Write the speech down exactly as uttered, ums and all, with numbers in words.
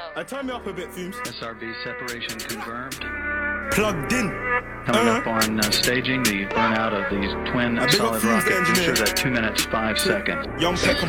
Uh, turn me up a bit, Fumes. S R B separation confirmed. Plugged in. Coming Uh-huh. up on uh, staging the burnout of these twin Uh, big up solid Fumes, the rocket engineer. boosters at two minutes five seconds. Young Peckham.